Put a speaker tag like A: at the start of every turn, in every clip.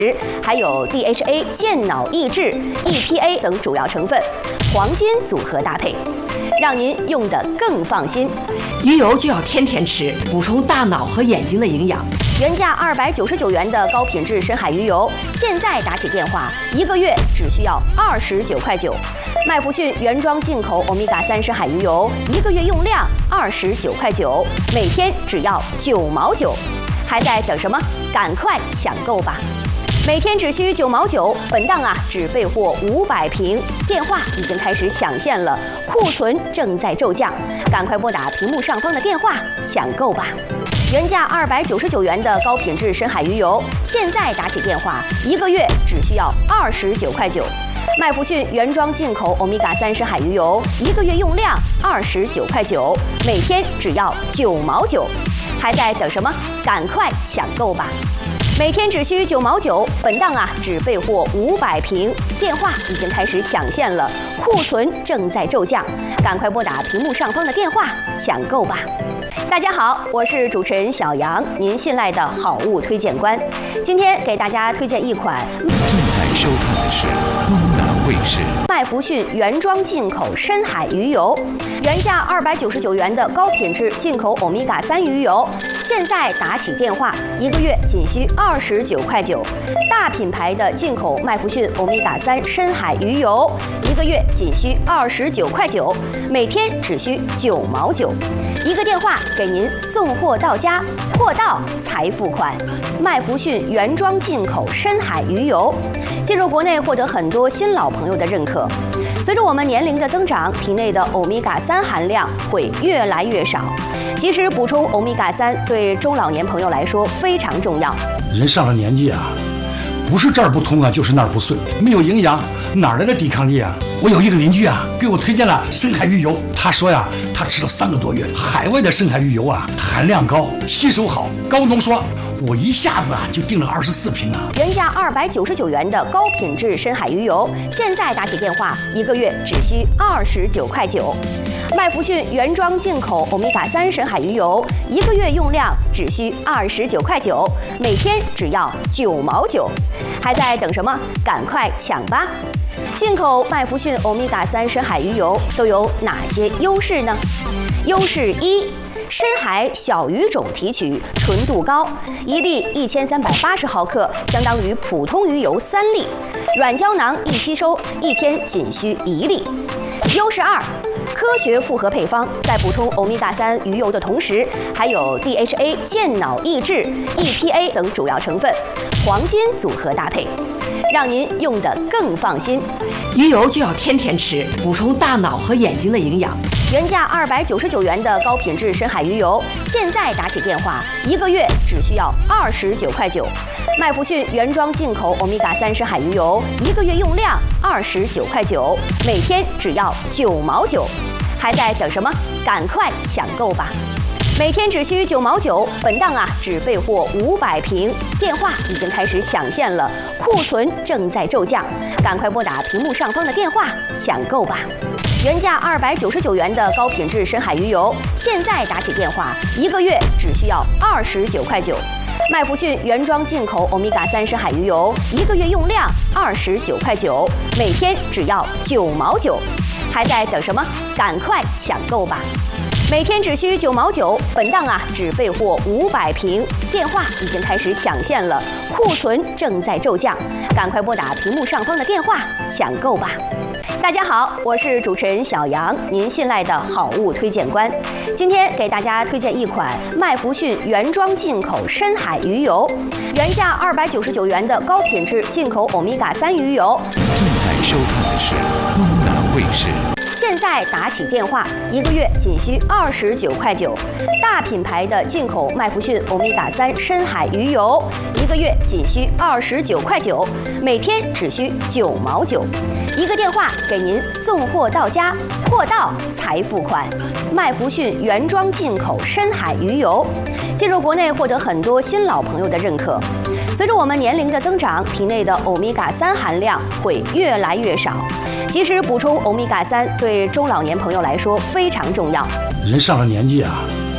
A: 还有 DHA 健脑益智、EPA 等主要成分，黄金组合搭配，让您用得更放心。
B: 鱼油就要天天吃，补充大脑和眼睛的营养。
A: 原价299元的高品质深海鱼油，现在打起电话，1个月只需要29块9。麦弗逊原装进口欧米伽3深海鱼油，1个月用量29块9，每天只要9毛9。还在等什么？赶快抢购吧！每天只需9毛9，本档只备货500瓶，电话已经开始抢线了，库存正在骤降，赶快拨打屏幕上方的电话抢购吧！原价299元的高品质深海鱼油，现在打起电话，1个月只需要29块9。麦弗逊原装进口欧米伽3深海鱼油，1个月用量29块9，每天只要9毛9。还在等什么？赶快抢购吧！每天只需9毛9，本档只备货500瓶，电话已经开始抢线了，库存正在骤降，赶快拨打屏幕上方的电话抢购吧！大家好，我是主持人小杨，您信赖的好物推荐官。今天给大家推荐一款
C: 正在收看的是东南卫视
A: 麦弗逊原装进口深海鱼油，原价299元的高品质进口欧米伽3鱼油，现在打起电话，1个月仅需29块9。大品牌的进口麦弗逊欧米伽3深海鱼油，1个月仅需29块9，每天只需9毛9。一个电话给您送货到家，货到才付款。麦弗逊原装进口深海鱼油，进入国内获得很多新老朋友的认可。随着我们年龄的增长，体内的欧米伽3含量会越来越少。及时补充欧米伽3对中老年朋友来说非常重要。
D: 人上了年纪不是这儿不通就是那儿不顺，没有营养，哪来的抵抗力我有一个邻居给我推荐了深海鱼油，他说他吃了3个多月，海外的深海鱼油含量高，吸收好，高浓缩，我一下子就订了24瓶
A: 原价299元的高品质深海鱼油，现在打起电话，1个月只需29块9。麦弗逊原装进口欧米伽3深海鱼油，1个月用量只需29块9，每天只要9毛9。还在等什么？赶快抢吧！进口麦弗逊欧米伽3深海鱼油都有哪些优势呢？优势1：深海小鱼种提取，纯度高，1粒1380毫克，相当于普通鱼油3粒，软胶囊易吸收，1天仅需1粒。优势2：科学复合配方，在补充欧米伽3鱼油的同时，还有 DHA 健脑益智、EPA 等主要成分，黄金组合搭配，让您用得更放心。
B: 鱼油就要天天吃，补充大脑和眼睛的营养。
A: 原价299元的高品质深海鱼油，现在打起电话，1个月只需要29块9。麦弗逊原装进口欧米伽3深海鱼油，1个月用量29块9，每天只要9毛9。还在等什么？赶快抢购吧！每天只需9毛9，本档只备货500瓶，电话已经开始抢线了，库存正在骤降，赶快拨打屏幕上方的电话抢购吧！原价299元的高品质深海鱼油，现在打起电话，1个月只需要29块9。麦弗逊原装进口欧米伽3深海鱼油，1个月用量29块9，每天只要9毛9。还在等什么？赶快抢购吧！每天只需9毛9，本档只备货500瓶，电话已经开始抢线了，库存正在骤降，赶快拨打屏幕上方的电话抢购吧！大家好，我是主持人小杨，您信赖的好物推荐官。今天给大家推荐一款麦弗逊原装进口深海鱼油，原价299元的高品质进口欧米伽3鱼油。
C: 正在收看的是东南卫视。
A: 现在打起电话，1个月仅需29块9。大品牌的进口麦弗逊欧米伽3深海鱼油，1个月仅需29块9，每天只需9毛9。一个电话给您送货到家，货到才付款。麦弗逊原装进口深海鱼油，进入国内获得很多新老朋友的认可。随着我们年龄的增长，体内的欧米伽3含量会越来越少。及时补充欧米伽3对中老年朋友来说非常重要。
D: 人上了年纪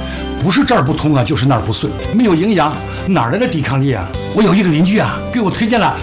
D: 不是这儿不通啊，就是那儿不顺，没有营养，哪来的抵抗力啊？我有一个邻居啊，给我推荐了